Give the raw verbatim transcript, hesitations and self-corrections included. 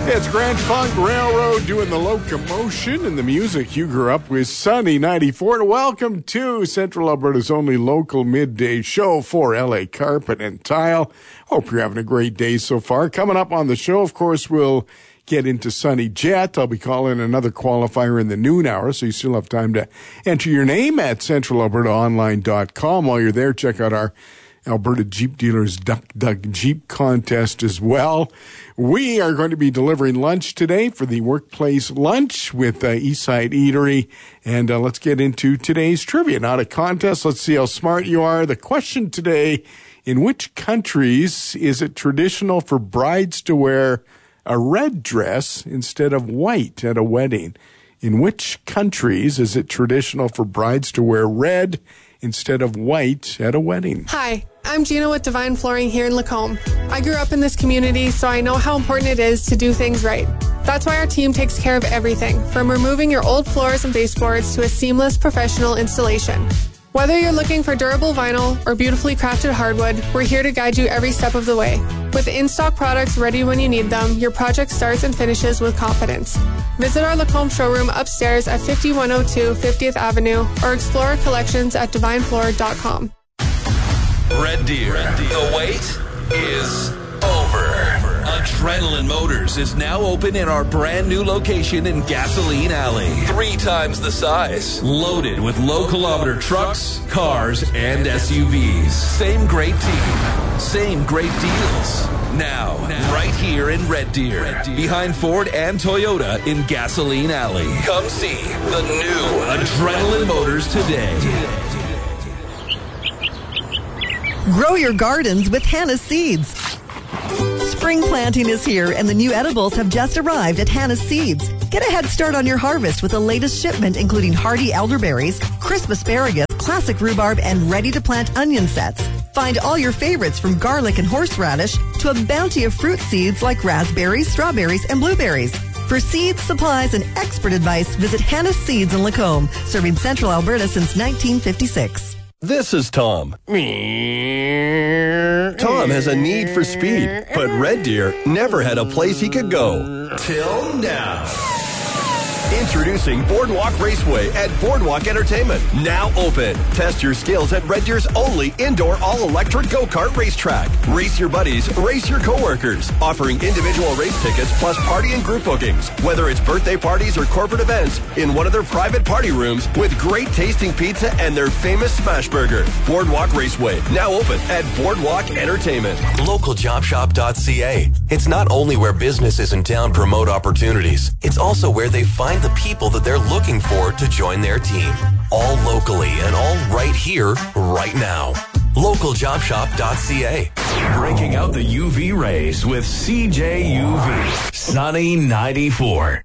It's Grand Funk Railroad doing the locomotion and the music you grew up with. Sunny ninety-four. Welcome to Central Alberta's only local midday show for L A Carpet and Tile. Hope you're having a great day so far. Coming up on the show, of course, we'll get into Sunny Jet. I'll be calling another qualifier in the noon hour, so you still have time to enter your name at central alberta online dot com. While you're there, check out our Alberta Jeep Dealers Duck Duck Jeep contest as well. We are going to be delivering lunch today for the workplace lunch with uh, Eastside Eatery. And uh, let's get into today's trivia. Not a contest. Let's see how smart you are. The question today, in which countries is it traditional for brides to wear a red dress instead of white at a wedding? In which countries is it traditional for brides to wear red instead of white at a wedding? Hi, I'm Gina with Divine Flooring here in Lacombe. I grew up in this community, so I know how important it is to do things right. That's why our team takes care of everything, from removing your old floors and baseboards to a seamless professional installation. Whether you're looking for durable vinyl or beautifully crafted hardwood, we're here to guide you every step of the way. With in-stock products ready when you need them, your project starts and finishes with confidence. Visit our Lacombe showroom upstairs at fifty-one oh two fiftieth Avenue or explore our collections at divine floor dot com. Red Deer, Red Deer. The wait is over. Adrenaline Motors is now open in our brand new location in Gasoline Alley. Three times the size. Loaded with low kilometer trucks, cars, and S U Vs. Same great team. Same great deals. Now, now right here in Red Deer, Red Deer. Behind Ford and Toyota in Gasoline Alley. Come see the new Adrenaline Motors today. Grow your gardens with Hannah Seeds. Spring planting is here, and the new edibles have just arrived at Hannah Seeds. Get a head start on your harvest with the latest shipment, including hardy elderberries, crisp asparagus, classic rhubarb, and ready-to-plant onion sets. Find all your favorites from garlic and horseradish to a bounty of fruit seeds like raspberries, strawberries, and blueberries. For seeds, supplies, and expert advice, visit Hannah Seeds in Lacombe, serving Central Alberta since nineteen fifty-six. This is Tom. Tom has a need for speed, but Red Deer never had a place he could go. Till now. Introducing Boardwalk Raceway at Boardwalk Entertainment. Now open. Test your skills at Red Deer's only indoor all-electric go-kart racetrack. Race your buddies, race your coworkers. Offering individual race tickets plus party and group bookings. Whether it's birthday parties or corporate events, in one of their private party rooms with great tasting pizza and their famous smash burger. Boardwalk Raceway. Now open at Boardwalk Entertainment. local job shop dot c a. It's not only where businesses in town promote opportunities, it's also where they find the people that they're looking for to join their team. All locally and all right here, right now. local job shop dot c a. Breaking out the U V rays with C J U V. Sunny ninety-four.